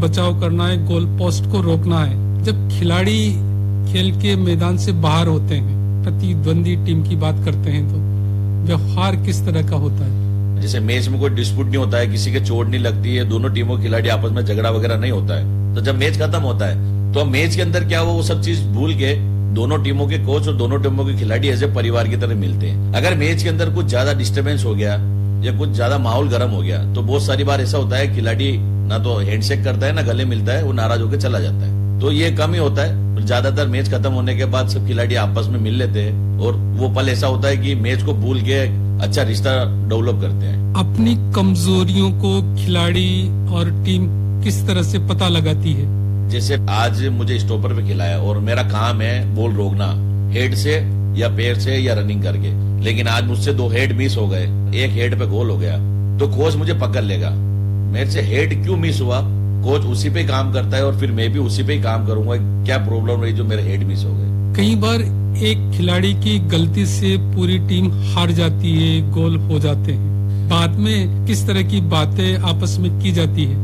बचाव करना है, गोल पोस्ट को रोकना है। जब खिलाड़ी खेल के मैदान से बाहर होते हैं, प्रतिद्वंदी टीम की बात करते हैं, तो व्यवहार किस तरह का होता है? जैसे मैच में कोई डिस्प्यूट नहीं होता है, किसी के चोट नहीं लगती है, दोनों टीमों के खिलाड़ी आपस में झगड़ा वगैरह नहीं होता है, तो जब मैच खत्म होता है तो मैच के अंदर क्या वो सब चीज भूल के दोनों टीमों के कोच और दोनों टीमों के खिलाड़ी ऐसे परिवार की तरह मिलते हैं। अगर मैच के अंदर कुछ ज्यादा डिस्टर्बेंस हो गया या कुछ ज्यादा माहौल गर्म हो गया तो बहुत सारी बार ऐसा होता है खिलाड़ी ना तो हैंडशेक करता है ना गले मिलता है, वो नाराज होकर चला जाता है। तो ये कम ही होता है। ज्यादातर मैच खत्म होने के बाद सब खिलाड़ी आपस में मिल लेते हैं और वो पल ऐसा होता है कि मैच को भूल के अच्छा रिश्ता डेवलप करते हैं। अपनी कमजोरियों को खिलाड़ी और टीम किस तरह से पता लगाती है? जैसे आज मुझे स्टॉपर पे खिलाया और मेरा काम है बॉल रोकना, हेड से या पैर से या रनिंग करके, लेकिन आज मुझसे 2 हेड मिस हो गए, 1 हेड पे गोल हो गया, तो कोच मुझे पकड़ लेगा। मेरे से हेड क्यों मिस हुआ, कोच उसी पे काम करता है और फिर मैं भी उसी पे ही काम करूंगा, क्या प्रॉब्लम रही जो मेरे हेड मिस हो गए। कई बार एक खिलाड़ी की गलती से पूरी टीम हार जाती है, गोल हो जाते हैं, बाद में किस तरह की बातें आपस में की जाती है?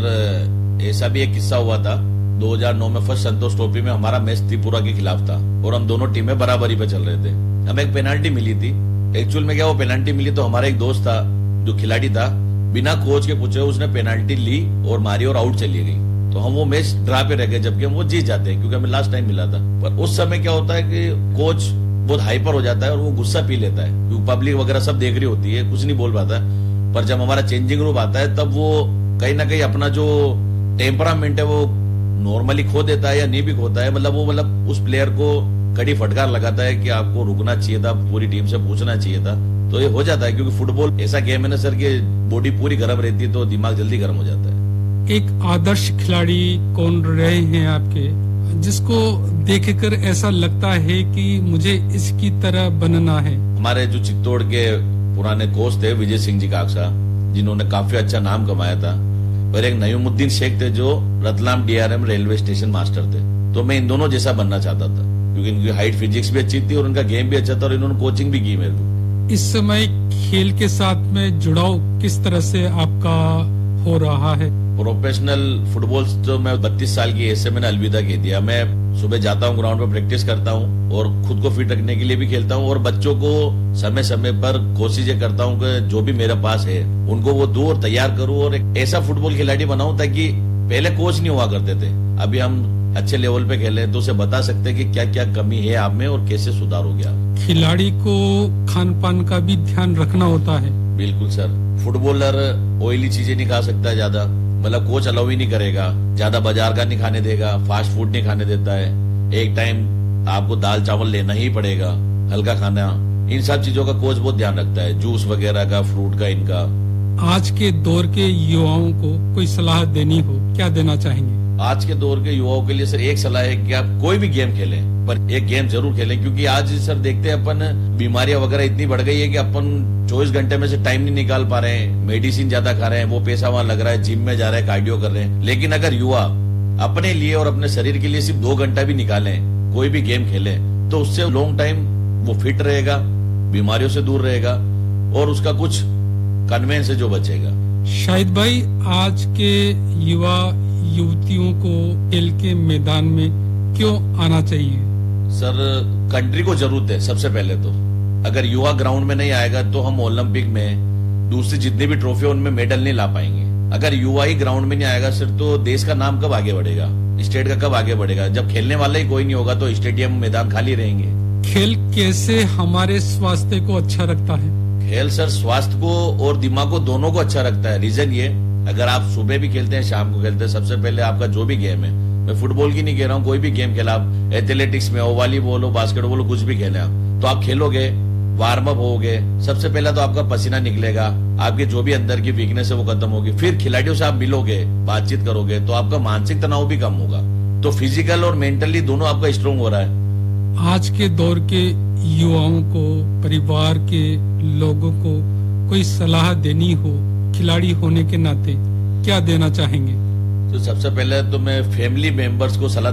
सर ऐसा भी एक किस्सा हुआ था 2009 में फर्स्ट संतोष ट्रॉफी में हमारा मैच त्रिपुरा के खिलाफ था और हम दोनों टीमें बराबरी पे चल रहे थे। हमें एक पेनाल्टी मिली थी। एक्चुअल में क्या वो पेनाल्टी मिली तो हमारा एक दोस्त था जो खिलाड़ी था, बिना कोच के पूछे उसने पेनाल्टी ली और मारी और आउट चली गई, तो हम वो मैच ड्रा पे रह गए, जबकि हम वो जीत जाते हैं क्योंकि हमें लास्ट टाइम मिला था। पर उस समय क्या होता है कि कोच बहुत हाइपर हो जाता है और वो गुस्सा पी लेता है क्योंकि पब्लिक वगैरह सब देख रही होती है, कुछ नहीं बोल पाता। पर जब हमारा चेंजिंग रूम आता है तब वो कहीं ना कहीं अपना जो टेम्परामेंट है वो नॉर्मली खो देता है या नहीं भी खोता है, मतलब उस प्लेयर को कड़ी फटकार लगाता है कि आपको रुकना चाहिए था, पूरी टीम से पूछना चाहिए था। तो ये हो जाता है क्योंकि फुटबॉल ऐसा गेम है ना सर कि बॉडी पूरी गर्म रहती है तो दिमाग जल्दी गर्म हो जाता है। एक आदर्श खिलाड़ी कौन रहे हैं आपके, जिसको देखकर ऐसा लगता है कि मुझे इसकी तरह बनना है? हमारे जो चित्तौड़ के पुराने कोच थे विजय सिंह जी काकसा, जिन्होंने काफी अच्छा नाम कमाया था, और एक नईमुद्दीन शेख थे जो Ratlam DRM railway station master थे। तो मैं इन दोनों जैसा बनना चाहता था क्योंकि इनकी हाइट फिजिक्स भी अच्छी थी और उनका गेम भी अच्छा था और इन्होंने कोचिंग भी की मेरे को। इस समय खेल के साथ में जुड़ाव किस तरह से आपका हो रहा है? प्रोफेशनल फुटबॉल तो मैं 32 साल की ऐसे मैंने अलविदा कह दिया। मैं सुबह जाता हूँ ग्राउंड पे प्रैक्टिस करता हूँ और खुद को फिट रखने के लिए भी खेलता हूँ और बच्चों को समय समय पर कोशिश ये करता हूँ कि जो भी मेरे पास है उनको वो दूं और तैयार करूँ और एक ऐसा फुटबॉल खिलाड़ी बनाऊं ताकि पहले कोच नहीं हुआ करते थे, अभी हम अच्छे लेवल पे खेले तो उसे बता सकते हैं कि क्या क्या कमी है आप में और कैसे सुधार हो गया। खिलाड़ी को खान पान का भी ध्यान रखना होता है। बिल्कुल सर, फुटबॉलर ऑयली चीजें नहीं खा सकता ज्यादा, मतलब कोच अलाउ ही नहीं करेगा, ज्यादा बाजार का नहीं खाने देगा, फास्ट फूड नहीं खाने देता है, एक टाइम आपको दाल चावल लेना ही पड़ेगा, हल्का खाना, इन सब चीजों का कोच बहुत ध्यान रखता है, जूस वगैरह का, फ्रूट का, इनका। आज के दौर के युवाओं को कोई सलाह देनी हो, क्या देना चाहेंगे? आज के दौर के युवाओं के लिए सर एक सलाह है कि आप कोई भी गेम खेलें पर एक गेम जरूर खेलें, क्योंकि आज सर देखते हैं अपन बीमारियां वगैरह इतनी बढ़ गई है कि अपन 24 घंटे में से टाइम नहीं निकाल पा रहे हैं, मेडिसिन ज्यादा खा रहे हैं, वो पैसा वहां लग रहा है, जिम में जा रहे हैं, कार्डियो कर रहे हैं। लेकिन अगर युवा अपने लिए और अपने शरीर के लिए सिर्फ 2 घंटा भी निकालें, कोई भी गेम खेले, तो उससे लॉन्ग टाइम वो फिट रहेगा, बीमारियों से दूर रहेगा और उसका कुछ कन्वेंस है जो बचेगा। शाहिद भाई, आज के युवा युवतियों को खेल के मैदान में क्यों आना चाहिए? सर कंट्री को जरूरत है सबसे पहले तो। अगर युवा ग्राउंड में नहीं आएगा तो हम ओलंपिक में दूसरी जितनी भी ट्रॉफी उनमें मेडल नहीं ला पाएंगे। अगर युवा ही ग्राउंड में नहीं आएगा सर तो देश का नाम कब आगे बढ़ेगा, स्टेट का कब आगे बढ़ेगा? जब खेलने वाला ही कोई नहीं होगा तो स्टेडियम मैदान खाली रहेंगे। खेल कैसे हमारे स्वास्थ्य को अच्छा रखता है? खेल सर स्वास्थ्य को और दिमाग को दोनों को अच्छा रखता है। रीजन ये, अगर आप सुबह भी खेलते हैं शाम को खेलते हैं, सबसे पहले आपका जो भी गेम है, मैं फुटबॉल की नहीं कह रहा हूँ, कोई भी गेम खेला, आप एथलेटिक्स में हो, वॉलीबॉल हो, बास्केटबॉल हो, कुछ भी खेले आप, तो आप खेलोगे, वार्म अप होगे, सबसे पहले तो आपका पसीना निकलेगा, आपके जो भी अंदर की वीकनेस है वो खत्म होगी, फिर खिलाड़ियों से आप मिलोगे, बातचीत करोगे तो आपका मानसिक तनाव भी कम होगा, तो फिजिकल और मेंटली दोनों आपका स्ट्रांग हो रहा है। आज के दौर के युवाओं को, परिवार के लोगों को कोई सलाह देनी हो, खिलाड़ी होने के नाते क्या देना चाहेंगे? तो सबसे पहले तो मैं फैमिली मेंबर्स को सलाह